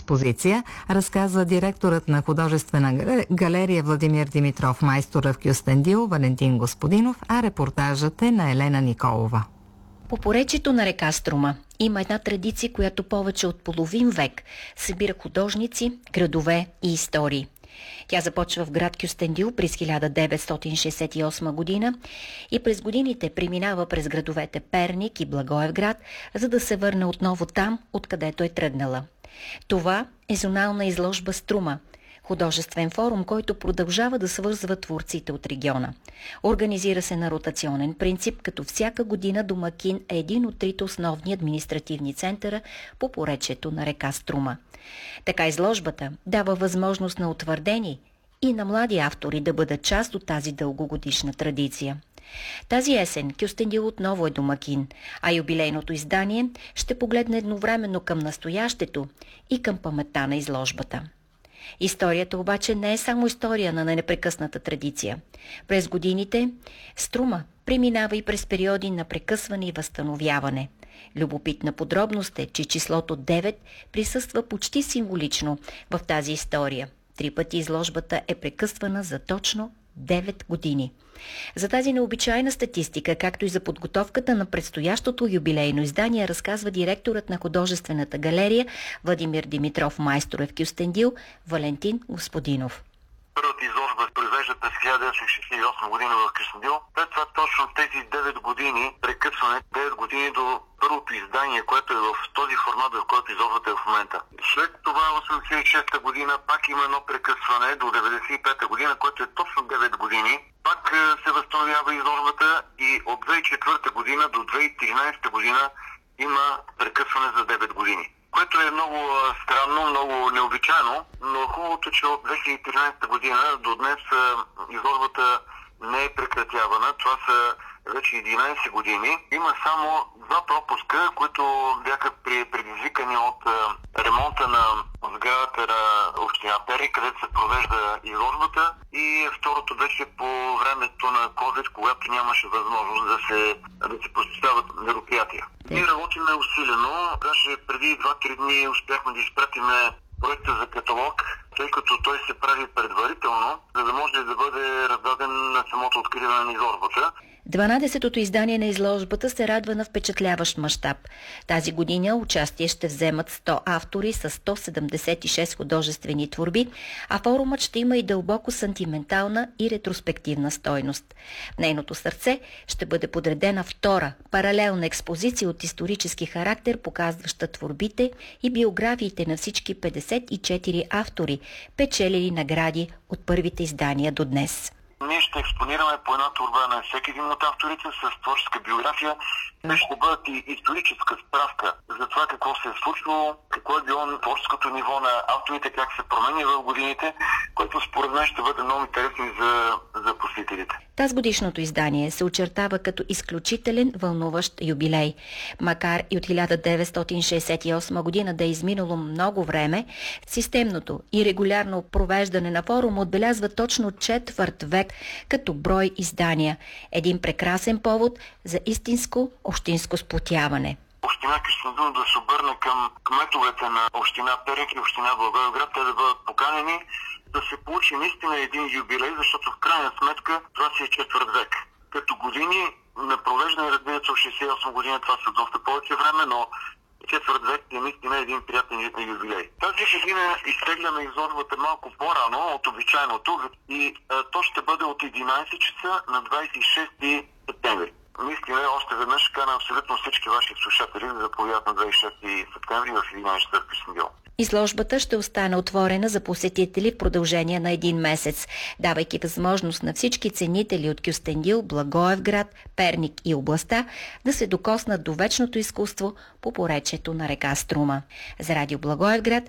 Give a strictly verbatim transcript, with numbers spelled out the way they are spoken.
експозиция, разказва директорът на художествена галерия Владимир Димитров Майстора в Кюстендил Валентин Господинов, а репортажът е на Елена Николова. По поречието на река Струма има една традиция, която повече от половин век събира художници, градове и истории. Тя започва в град Кюстендил през хиляда деветстотин шейсет и осма година и през годините преминава през градовете Перник и Благоевград, за да се върне отново там, откъдето е тръгнала. Това е зонална изложба Струма, художествен форум, който продължава да свързва творците от региона. Организира се на ротационен принцип, като всяка година домакин е един от трите основни административни центъра по поречието на река Струма. Така изложбата дава възможност на утвърдени и на млади автори да бъдат част от тази дългогодишна традиция. Тази есен Кюстендил отново е домакин, а юбилейното издание ще погледне едновременно към настоящето и към паметта на изложбата. Историята обаче не е само история на непрекъсната традиция. През годините Струма преминава и през периоди на прекъсване и възстановяване. Любопитна подробност е, че числото девет присъства почти символично в тази история. Три пъти изложбата е прекъсвана за точно девет години. За тази необичайна статистика, както и за подготовката на предстоящото юбилейно издание, разказва директорът на художествената галерия Владимир Димитров Майстора в Кюстендил Валентин Господинов. Първата изложба се произвежда през хиляда деветстотин шейсет и осма година в Кюстендил. След това точно тези девет години, прекъсване девет години до първото издание, което е в този формат, в който изложбата е в момента. След това осемдесет и шеста година пак има едно прекъсване до деветдесет и пета година, което е точно девет години. Пак се възстановява изложбата и от две хиляди и четвърта година до две хиляди и тринадесета година има прекъсване за девет години. Което е много странно, много необичайно, но хубавото, че от две хиляди и тринадесета година до днес изложбата не е прекратявана. Това са вече единадесет години. Има само два пропуска, които бяха предизвикани от ремонта на сградата на община Перник, където се провежда изложбата, и второто беше по времето на ковид, когато нямаше възможност да се, да се посещават мероприятия. Ние работиме усилено. Даже преди два-три дни успяхме да изпратиме проекта за каталог, тъй като той се прави предварително, за да може да бъде раздаден на самото откриване на изложбата. дванадесетото издание на изложбата се радва на впечатляващ мащаб. Тази година участие ще вземат сто автори с сто седемдесет и шест художествени творби, а форумът ще има и дълбоко сантиментална и ретроспективна стойност. В нейното сърце ще бъде подредена втора, паралелна експозиция от исторически характер, показваща творбите и биографиите на всички петдесет и четири автори, печелили награди от първите издания до днес. Ние ще експонираме по една творба на всеки един от авторите с творческа биография. Те ще бъдат и историческа справка за това какво се е случвало, какво е било творческото ниво на авторите, как се променя в годините, което според мен ще бъде много интересно за, за посетителите. Тази годишното издание се очертава като изключителен вълнуващ юбилей. Макар и от хиляда деветстотин шейсет и осма година да е изминало много време, системното и регулярно провеждане на форума отбелязва точно четвърт век като брой издания. Един прекрасен повод за истинско общинско сплотяване. Община Кюстендил да се обърне към кметовете на община Перник и община Благоевград, те да бъдат поканени, да се получи наистина един юбилей, защото в крайна сметка това си е четвърт век. Като години на провеждане, разбира се, от шейсет и осма година това са доста повече време, но четвърт век е наистина един приятен юбилей. Тази година изтегляме изложбата малко по-рано от обичайното и а, то ще бъде от единадесет часа на двадесет и шести септември. Наистина, още веднъж каня абсолютно всички ваши слушатели да заповядат на двадесет и шести септември в единадесет часа в Кюстендил. Изложбата ще остане отворена за посетители в продължение на един месец, давайки възможност на всички ценители от Кюстендил, Благоевград, Перник и областта да се докоснат до вечното изкуство по поречието на река Струма. За Радио Благоевград,